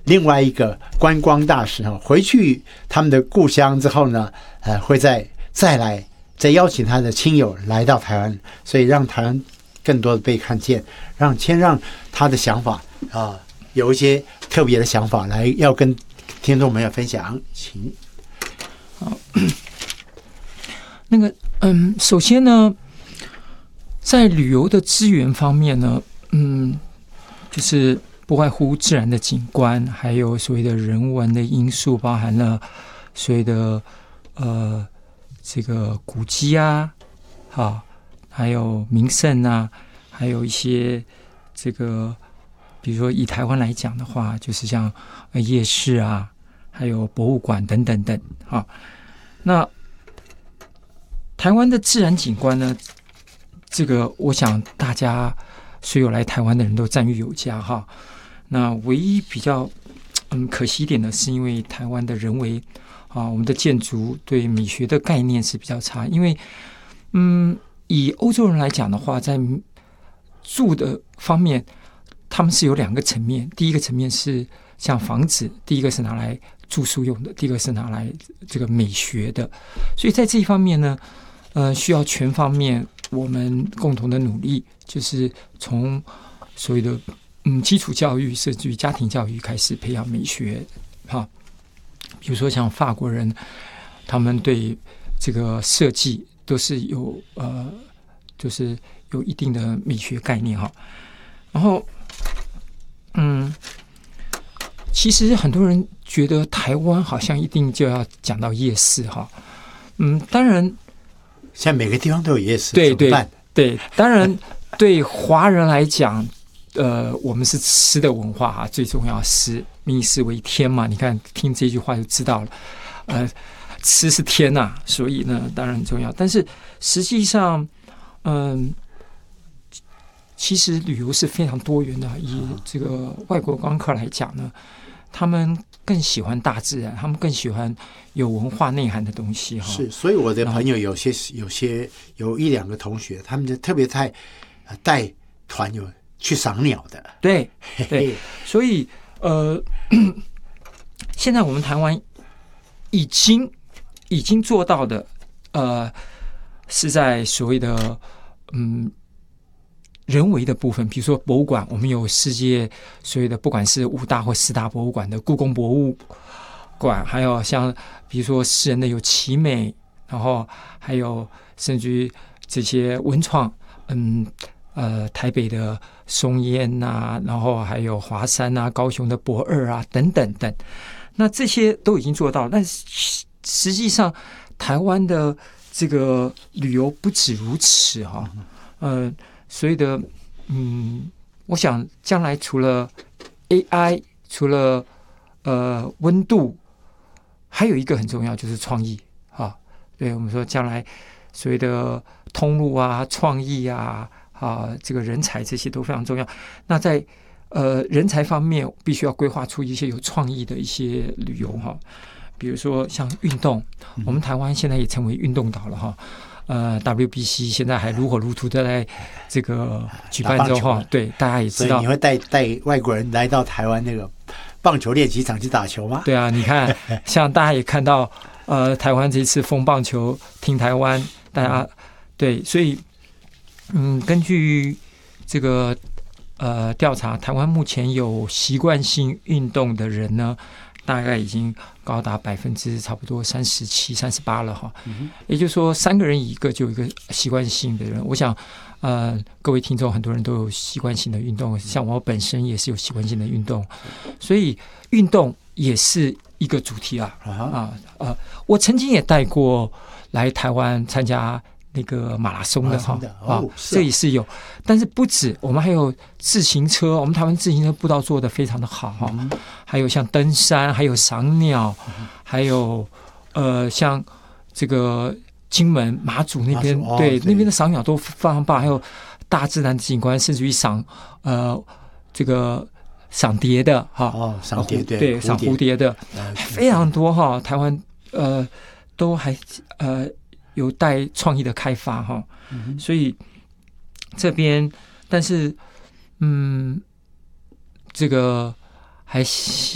另外一个观光大使回去他们的故乡之后呢，会再邀请他的亲友来到台湾，所以让台湾更多的被看见，先让他的想法有一些特别的想法来要跟听众朋友分享，请。 好，首先呢，在旅游的资源方面呢，就是不外乎自然的景观，还有所谓的人文的因素，包含了所谓的这个古迹啊，还有名胜啊，还有一些这个，比如说以台湾来讲的话，就是像夜市啊，还有博物馆等等等那台湾的自然景观呢，这个我想大家所有来台湾的人都赞誉有加那唯一比较可惜一点的是，因为台湾的人为我们的建筑对美学的概念是比较差，因为以欧洲人来讲的话，在住的方面，他们是有2个层面。第一个层面是像房子，第一个是拿来住宿用的，第二个是拿来这个美学的。所以在这一方面呢，需要全方面我们共同的努力，就是从所谓的基础教育，甚至于家庭教育开始培养美学比如说像法国人，他们对这个设计都是有就是有一定的美学概念然后其实很多人觉得台湾好像一定就要讲到夜市当然现在每个地方都有夜市， 对，当然对华人来讲我们是吃的文化最重要是民以食为天嘛，你看听这句话就知道了吃是天所以呢当然很重要，但是实际上其实旅游是非常多元的，以这个外国观光客来讲呢，他们更喜欢大自然，他们更喜欢有文化内涵的东西是，所以我的朋友有1-2个同学，他们就特别带团友去赏鸟的。 对，所以现在我们台湾已经做到的是在所谓的人为的部分，比如说博物馆，我们有世界所谓的不管是5大或4大博物馆的故宫博物馆，还有像比如说私人的有奇美，然后还有甚至于这些文创台北的松烟然后还有华山高雄的博二等等等，那这些都已经做到了，但实际上台湾的这个旅游不止如此所以的我想将来除了 AI， 除了温度，还有一个很重要就是创意对，我们说将来所谓的通路创意这个人才这些都非常重要。那在人才方面，必须要规划出一些有创意的一些旅游比如说像运动，我们台湾现在也成为运动岛了WBC 现在还如火如荼的在这个举办中对，大家也知道。 所以你会带外国人来到台湾那个棒球练习场去打球吗？ 对你看，像大家也看到台湾这次风棒球听台湾，大家对，所以根据这个调查，台湾目前有习惯性运动的人呢，大概已经高达差不多37%、38%了也就是说3个人1个就有一个习惯性的人。我想各位听众很多人都有习惯性的运动，像我本身也是有习惯性的运动，所以运动也是一个主题我曾经也带过来台湾参加那个马拉松的这也是有，但是不止，我们还有自行车，我们台湾自行车步道做得非常的好还有像登山，还有赏鸟还有像这个金门马祖那边对那边的赏鸟都非常棒，还有大自然景观，甚至于赏这个赏蝶的赏蝶对赏蝴蝶的非常多台湾都还有待创意的开发所以这边但是这个还